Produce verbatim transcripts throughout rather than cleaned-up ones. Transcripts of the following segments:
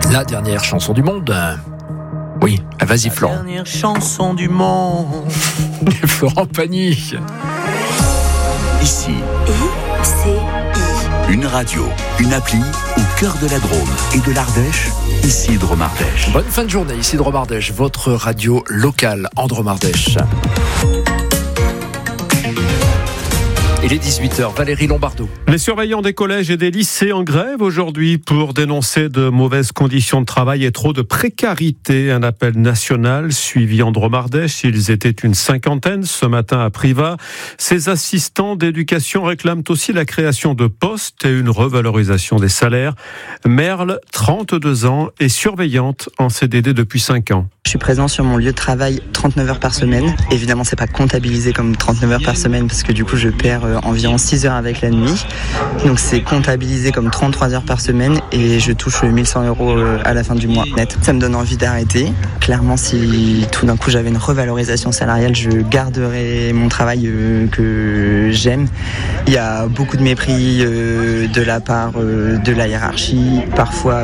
la dernière chanson du monde. Oui, vas-y Florent. La dernière chanson du monde. Florent Pagny. Ici, I C I. une radio, une appli au cœur de la Drôme et de l'Ardèche. Ici Drôme Ardèche. Bonne fin de journée, ici Drôme Ardèche, votre radio locale en Drôme Ardèche. Il est dix-huit heures, Valérie Lombardo. Les surveillants des collèges et des lycées en grève aujourd'hui pour dénoncer de mauvaises conditions de travail et trop de précarité. Un appel national suivi en Drôme-Ardèche. Ils étaient une cinquantaine ce matin à Privas. Ces assistants d'éducation réclament aussi la création de postes et une revalorisation des salaires. Merle, trente-deux ans, est surveillante en C D D depuis cinq ans. Je suis présent sur mon lieu de travail trente-neuf heures par semaine. Évidemment, c'est pas comptabilisé comme trente-neuf heures par semaine parce que du coup, je perds environ six heures avec la nuit. Donc, c'est comptabilisé comme trente-trois heures par semaine et je touche mille cent euros à la fin du mois net. Ça me donne envie d'arrêter. Clairement, si tout d'un coup, j'avais une revalorisation salariale, je garderais mon travail que j'aime. Il y a beaucoup de mépris de la part de la hiérarchie, parfois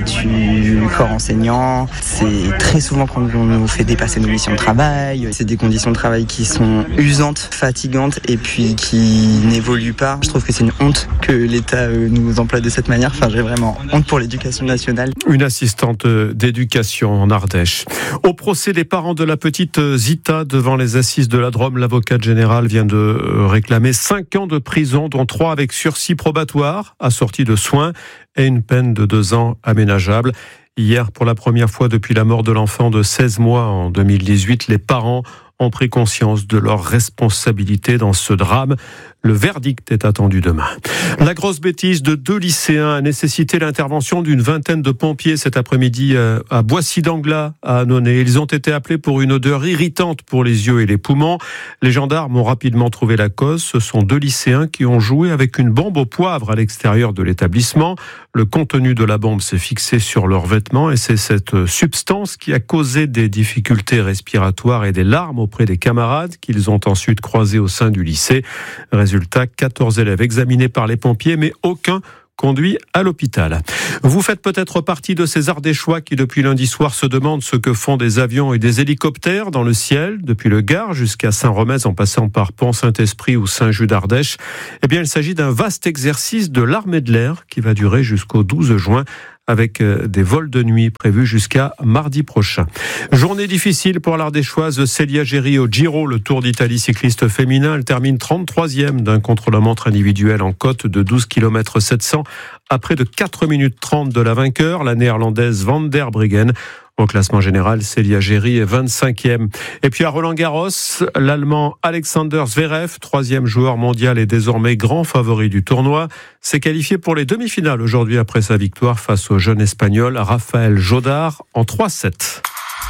du corps enseignant. C'est très souvent quand on nous fait dépasser nos missions de travail. C'est des conditions de travail qui sont usantes, fatigantes et puis qui n'évoluent pas. Je trouve que c'est une honte que l'État nous emploie de cette manière. Enfin, j'ai vraiment honte pour l'éducation nationale. Une assistante d'éducation en Ardèche. Au procès des parents de la petite Zita devant les assises de la Drôme, l'avocate générale vient de réclamer cinq ans de prison, dont trois avec sursis probatoire, assorti de soins et une peine de deux ans aménageable. Hier, pour la première fois depuis la mort de l'enfant de seize mois en deux mille dix-huit, les parents ont pris conscience de leur responsabilité dans ce drame. Le verdict est attendu demain. La grosse bêtise de deux lycéens a nécessité l'intervention d'une vingtaine de pompiers cet après-midi à Boissy-d'Anglas, à Annonay. Ils ont été appelés pour une odeur irritante pour les yeux et les poumons. Les gendarmes ont rapidement trouvé la cause. Ce sont deux lycéens qui ont joué avec une bombe au poivre à l'extérieur de l'établissement. Le contenu de la bombe s'est fixé sur leurs vêtements et c'est cette substance qui a causé des difficultés respiratoires et des larmes auprès des camarades qu'ils ont ensuite croisés au sein du lycée. Résultat, quatorze élèves examinés par les pompiers, mais aucun conduit à l'hôpital. Vous faites peut-être partie de ces Ardéchois qui, depuis lundi soir, se demandent ce que font des avions et des hélicoptères dans le ciel, depuis le Gard jusqu'à Saint-Romez, en passant par Pont-Saint-Esprit ou Saint-Just-d'Ardèche. Eh bien, il s'agit d'un vaste exercice de l'armée de l'air qui va durer jusqu'au douze juin. Avec des vols de nuit prévus jusqu'à mardi prochain. Journée difficile pour l'Ardéchoise Célia Géry au Giro, le Tour d'Italie cycliste féminin. Elle termine trente-troisième d'un contre-la-montre individuel en côte de douze kilomètres sept cents à près de quatre minutes trente de la vainqueur, la néerlandaise Van der Breggen. Au classement général, Célia Géry est vingt-cinquième. Et puis à Roland-Garros, l'Allemand Alexander Zverev, troisième joueur mondial et désormais grand favori du tournoi, s'est qualifié pour les demi-finales aujourd'hui après sa victoire face au jeune Espagnol Rafael Jodar en trois sept.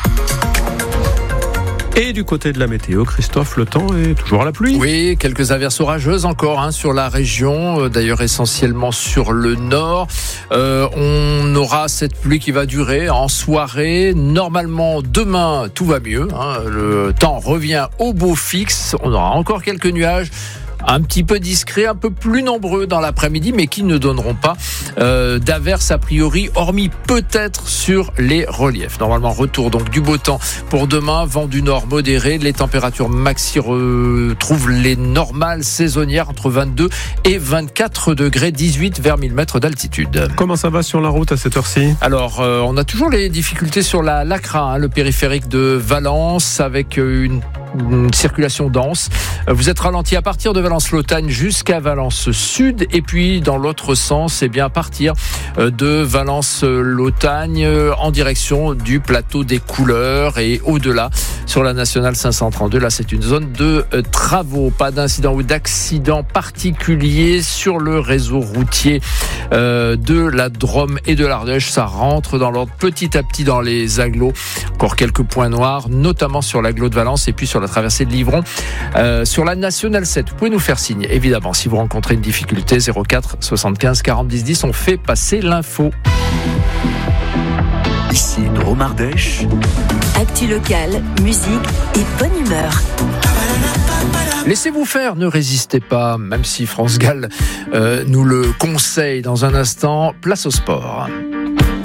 Et du côté de la météo, Christophe, le temps est toujours à la pluie. Oui, quelques averses orageuses encore hein, sur la région, d'ailleurs essentiellement sur le nord. Euh, on aura cette pluie qui va durer en soirée. Normalement, demain, tout va mieux. Hein, le temps revient au beau fixe. On aura encore quelques nuages. Un petit peu discrets, un peu plus nombreux dans l'après-midi, mais qui ne donneront pas euh, d'averses a priori, hormis peut-être sur les reliefs. Normalement, retour donc du beau temps pour demain, vent du nord modéré, les températures maxi retrouvent les normales saisonnières entre vingt-deux et vingt-quatre degrés, dix-huit vers mille mètres d'altitude. Comment ça va sur la route à cette heure-ci ? Alors, euh, on a toujours les difficultés sur la Lacra, hein, le périphérique de Valence, avec une Une circulation dense. Vous êtes ralenti à partir de Valence-Lotagne jusqu'à Valence-Sud et puis dans l'autre sens, eh bien à partir de Valence-Lotagne en direction du plateau des Couleurs et au-delà sur la nationale cinq cent trente-deux. Là, c'est une zone de travaux. Pas d'incident ou d'accident particulier sur le réseau routier de la Drôme et de l'Ardèche. Ça rentre dans l'ordre petit à petit dans les agglos. Encore quelques points noirs, notamment sur l'agglo de Valence et puis sur la traversée de Livron. Euh, sur la nationale sept, vous pouvez nous faire signe, évidemment, si vous rencontrez une difficulté. Zéro quatre soixante-quinze quarante dix dix, on fait passer l'info. Ici Drôme Ardèche. Actu locale, musique et bonne humeur. Laissez-vous faire, ne résistez pas, même si France Gall euh, nous le conseille dans un instant. Place au sport.